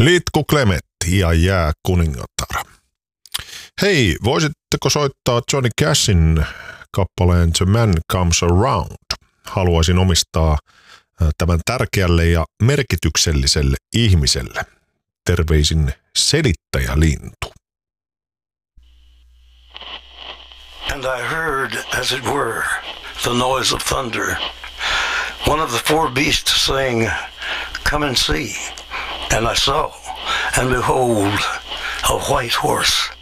Litku Klemetti ja Jääkuningatar. Hei, voisitteko soittaa Johnny Cashin kappaleen The Man Comes Around? Haluaisin omistaa tämän tärkeälle ja merkitykselliselle ihmiselle. Terveisin selittäjälintu. And I heard, as it were, the noise of thunder. One of the four beasts saying, "Come and see." And I saw, and behold, a white horse.